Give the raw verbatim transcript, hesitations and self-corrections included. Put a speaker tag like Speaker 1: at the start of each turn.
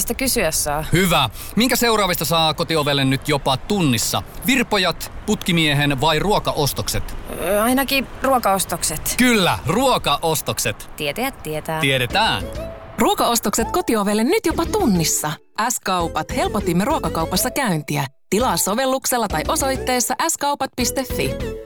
Speaker 1: mistä kysyä saa.
Speaker 2: Hyvä. Minkä seuraavista saa kotiovelle nyt jopa tunnissa? Virpojat, putkimiehen vai ruokaostokset?
Speaker 1: Öö, ainakin ruokaostokset.
Speaker 2: Kyllä, ruokaostokset.
Speaker 1: Tietäjät tietää.
Speaker 2: Tiedetään.
Speaker 3: Ruokaostokset kotiovelle nyt jopa tunnissa. S-kaupat, helpotimme ruokakaupassa käyntiä. Tilaa sovelluksella tai osoitteessa s kaupat piste fi.